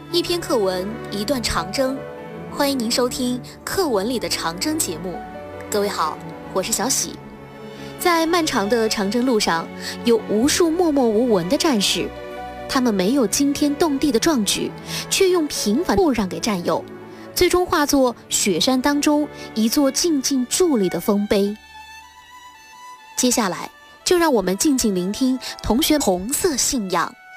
一篇课文，一段长征。欢迎您收听课文里的长征节目。各位好，我是小喜。在漫长的长征路上，有无数默默无闻的战士，他们没有惊天动地的壮举，却用平凡不让给战友，最终化作雪山当中一座静静伫立的丰碑。接下来就让我们静静聆听同学红色信仰。